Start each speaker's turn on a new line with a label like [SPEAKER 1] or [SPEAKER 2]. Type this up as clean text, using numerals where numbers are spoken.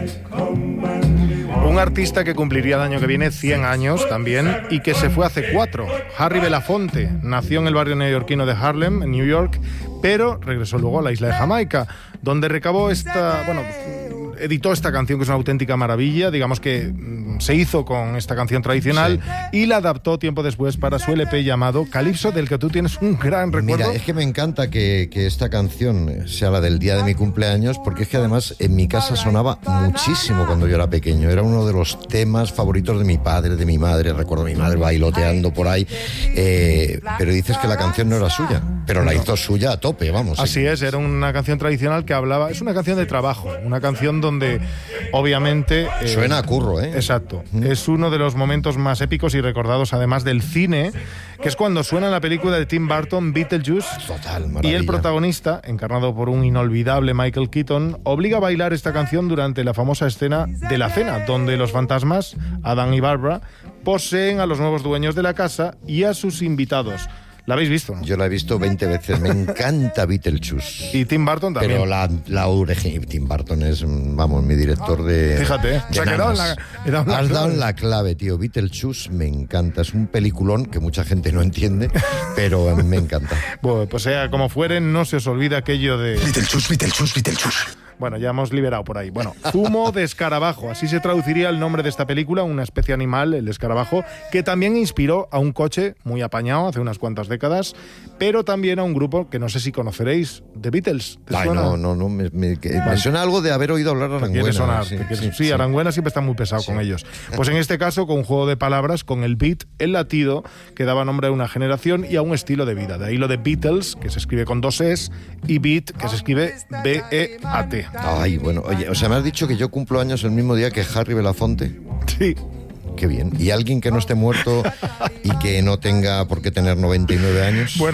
[SPEAKER 1] Un artista que cumpliría el año que viene 100 años también y que se fue hace 4. Harry Belafonte nació en el barrio neoyorquino de Harlem, en New York, pero regresó luego a la isla de Jamaica, donde recabó editó esta canción que es una auténtica maravilla, digamos que se hizo con esta canción tradicional y la adaptó tiempo después para su LP llamado Calypso, del que tú tienes un gran recuerdo.
[SPEAKER 2] Mira, es que me encanta que esta canción sea la del día de mi cumpleaños, porque es que además en mi casa sonaba muchísimo cuando yo era pequeño. Era uno de los temas favoritos de mi padre, de mi madre. Recuerdo a mi madre bailoteando por ahí, pero dices que la canción no era suya, pero la hizo suya a tope, vamos.
[SPEAKER 1] Así es, era una canción tradicional que hablaba, es una canción de trabajo, una canción donde obviamente...
[SPEAKER 2] suena a curro, ¿eh?
[SPEAKER 1] Exacto. Es uno de los momentos más épicos y recordados además del cine, que es cuando suena la película de Tim Burton, Beetlejuice.
[SPEAKER 2] Total, maravilla.
[SPEAKER 1] Y el protagonista, encarnado por un inolvidable Michael Keaton, obliga a bailar esta canción durante la famosa escena de la cena, donde los fantasmas, Adam y Barbara, poseen a los nuevos dueños de la casa y a sus invitados. ¿La habéis visto, no?
[SPEAKER 2] Yo la he visto 20 veces. Me encanta Beetlejuice.
[SPEAKER 1] Y Tim Burton también.
[SPEAKER 2] Pero la original. Tim Burton es, vamos, mi director de...
[SPEAKER 1] Fíjate, se ha quedado
[SPEAKER 2] Has dado en la clave, tío. Beetlejuice me encanta. Es un peliculón que mucha gente no entiende, pero me encanta.
[SPEAKER 1] Bueno, pues sea como fuere, no se os olvide aquello de...
[SPEAKER 3] Beetlejuice.
[SPEAKER 1] Bueno, ya hemos liberado por ahí. Bueno, zumo de escarabajo, así se traduciría el nombre de esta película, una especie animal, el escarabajo, que también inspiró a un coche muy apañado hace unas cuantas décadas, pero también a un grupo que no sé si conoceréis, The Beatles.
[SPEAKER 2] ¿Te suena? No, me suena algo de haber oído hablar Arangüena.
[SPEAKER 1] Sí, Arangüena siempre está muy pesado con ellos. Pues en este caso, con un juego de palabras, con el beat, el latido, que daba nombre a una generación y a un estilo de vida. De ahí lo de Beatles, que se escribe con 2 Es, y Beat, que se escribe B-E-A-T.
[SPEAKER 2] Ay, bueno, oye, o sea, me has dicho que yo cumplo años el mismo día que Harry Belafonte.
[SPEAKER 1] Sí.
[SPEAKER 2] Qué bien. ¿Y alguien que no esté muerto y que no tenga por qué tener 99 años?
[SPEAKER 1] Bueno,